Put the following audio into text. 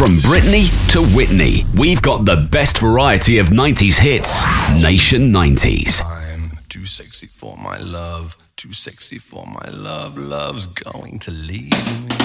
From Britney to Whitney, we've got the best variety of 90s hits. Nation 90s. I'm too sexy for my love, too sexy for my love, love's going to leave me.